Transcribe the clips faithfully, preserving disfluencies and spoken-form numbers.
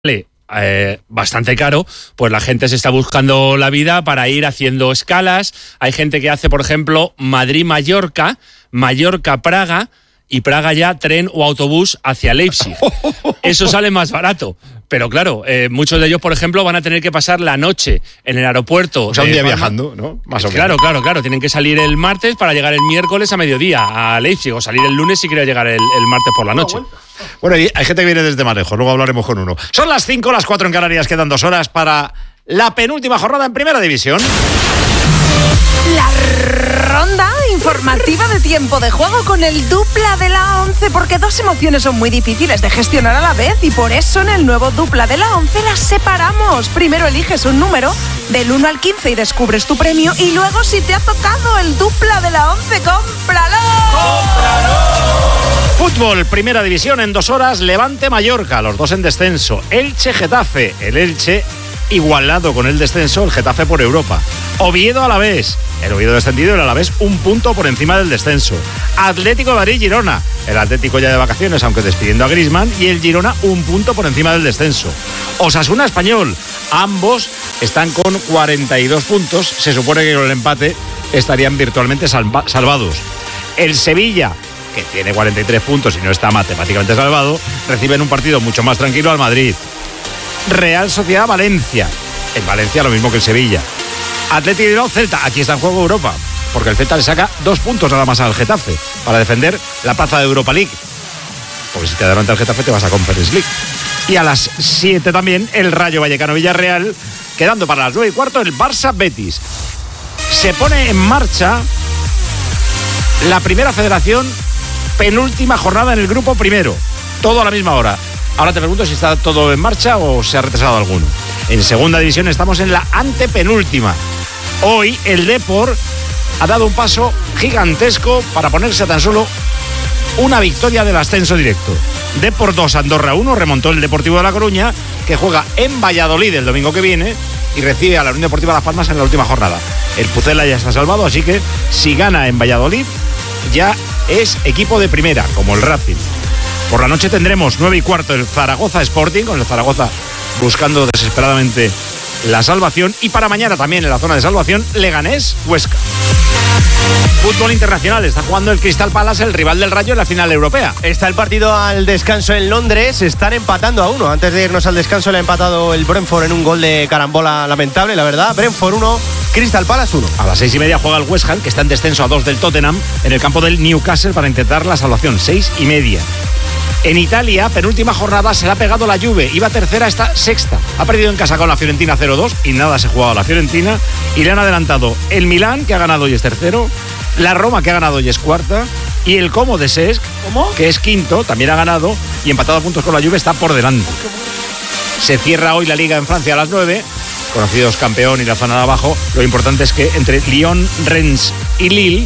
Eh, bastante caro, pues la gente se está buscando la vida para ir haciendo escalas. Hay gente que hace, por ejemplo, Madrid-Mallorca, Mallorca-Praga y Praga ya tren o autobús hacia Leipzig. Eso sale más barato. Pero claro, eh, muchos de ellos, por ejemplo, van a tener que pasar la noche en el aeropuerto. O sea, un día Palma. viajando, ¿no? Más o menos. Claro, claro, claro. Tienen que salir el martes para llegar el miércoles a mediodía a Leipzig, o salir el lunes si quiere llegar el, el martes por la noche. Bueno, y hay gente que viene desde más lejos, luego hablaremos con uno. Son las cinco, las cuatro en Canarias, quedan dos horas para la penúltima jornada en Primera División. La ronda informativa de tiempo de juego con el Dupla de la once, porque dos emociones son muy difíciles de gestionar a la vez y por eso en el nuevo Dupla de la once las separamos. Primero eliges un número del uno al quince y descubres tu premio, y luego, si te ha tocado el Dupla de la once, ¡cómpralo! ¡Cómpralo! Fútbol, Primera División en dos horas, Levante-Mallorca, los dos en descenso. Elche-Getafe, el Elche igualado con el descenso, el Getafe por Europa. Oviedo-Alavés, el Oviedo descendido, el Alavés un punto por encima del descenso. Atlético de Madrid-Girona, el Atlético ya de vacaciones, aunque despidiendo a Griezmann, y el Girona un punto por encima del descenso. Osasuna-Español, ambos están con cuarenta y dos puntos, se supone que con el empate estarían virtualmente salva- salvados. El Sevilla, que tiene cuarenta y tres puntos y no está matemáticamente salvado, recibe en un partido mucho más tranquilo al Madrid. Real Sociedad Valencia, en Valencia lo mismo que el Sevilla. Atlético de Bilbao Celta, aquí está en juego Europa, porque el Celta le saca dos puntos nada más al Getafe para defender la plaza de Europa League, porque si te adelanta el Getafe te vas a Conference League. Y a las siete también el Rayo Vallecano Villarreal, quedando para las nueve y cuarto el Barça Betis. Se pone en marcha la Primera Federación, penúltima jornada en el grupo primero, todo a la misma hora. Ahora te pregunto si está todo en marcha o se ha retrasado alguno. En Segunda División estamos en la antepenúltima. Hoy el Depor ha dado un paso gigantesco para ponerse a tan solo una victoria del ascenso directo. Depor dos, Andorra uno, remontó el Deportivo de La Coruña, que juega en Valladolid el domingo que viene y recibe a la Unión Deportiva Las Palmas en la última jornada. El Pucela ya está salvado, así que si gana en Valladolid ya es equipo de primera, como el Racing. Por la noche tendremos nueve y cuarto el Zaragoza Sporting, con el Zaragoza buscando desesperadamente la salvación. Y para mañana también en la zona de salvación, Leganés Huesca. Fútbol internacional, está jugando el Crystal Palace, el rival del Rayo, en la final europea. Está el partido al descanso en Londres, están empatando a uno. Antes de irnos al descanso le ha empatado el Brentford en un gol de carambola lamentable, la verdad. Brentford uno, Crystal Palace uno. A las seis y media juega el West Ham, que está en descenso a dos del Tottenham, en el campo del Newcastle para intentar la salvación. Seis y media. En Italia, penúltima jornada, se le ha pegado la Juve. Iba tercera, está sexta. Ha perdido en casa con la Fiorentina cero dos y nada se ha jugado a la Fiorentina. Y le han adelantado el Milán, que ha ganado y es tercero. La Roma, que ha ganado y es cuarta. Y el Como de Cesc, que es quinto, también ha ganado. Y empatado a puntos con la Juve, está por delante. Se cierra hoy la Liga en Francia a las nueve. Conocidos campeón y la zona de abajo. Lo importante es que entre Lyon, Rennes y Lille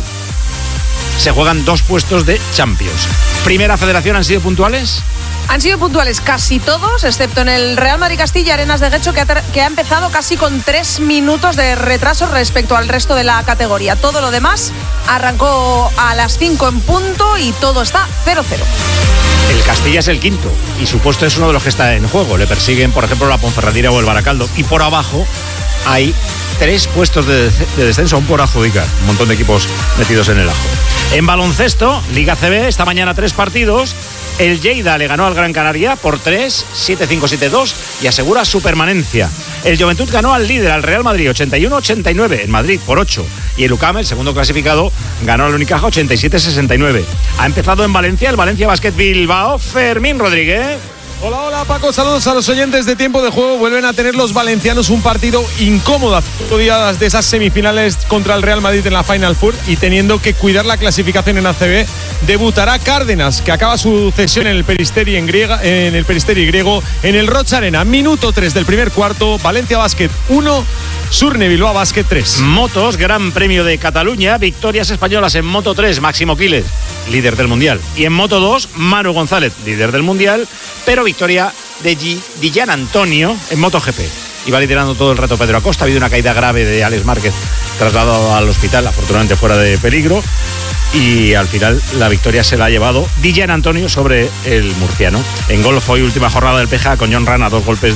se juegan dos puestos de Champions. Primera Federación, ¿han sido puntuales? Han sido puntuales casi todos, excepto en el Real Madrid Castilla Arenas de Guecho, que ha, ter- que ha empezado casi con tres minutos de retraso respecto al resto de la categoría. Todo lo demás arrancó a las cinco en punto y todo está cero cero. El Castilla es el quinto y su puesto es uno de los que está en juego. Le persiguen, por ejemplo, la Ponferradina o el Baracaldo. Y por abajo hay tres puestos de, de descenso aún por adjudicar. Un montón de equipos metidos en el ajo. En baloncesto, Liga C B, esta mañana tres partidos. El Lleida le ganó al Gran Canaria por tres, siete cinco siete dos y asegura su permanencia. El Juventud ganó al líder, al Real Madrid, ochenta y uno ochenta y nueve en Madrid por ocho. Y el U C A M, el segundo clasificado, ganó al Unicaja ochenta y siete sesenta y nueve. Ha empezado en Valencia el Valencia Basket Bilbao. Fermín Rodríguez. Hola, hola Paco, saludos a los oyentes de Tiempo de Juego. Vuelven a tener los valencianos un partido incómodo a cinco días de esas semifinales contra el Real Madrid en la Final Four y teniendo que cuidar la clasificación en A C B. Debutará Cárdenas, que acaba su cesión en el Peristeri en, griega, en el Peristeri griego en el Rocha Arena. Minuto tres del primer cuarto, Valencia Basket uno, Surne Bilbao Basket tres. Motos, Gran Premio de Cataluña, victorias españolas en Moto tres, Máximo Quílez, líder del Mundial. Y en Moto dos, Manu González, líder del Mundial, pero victoria de G- Dillan Antonio en MotoGP. Iba liderando todo el rato Pedro Acosta. Ha habido una caída grave de Alex Márquez, trasladado al hospital, afortunadamente fuera de peligro. y al final la victoria se la ha llevado Villan Antonio sobre el murciano. En golf hoy última jornada del P G A con Jon Rana, dos golpes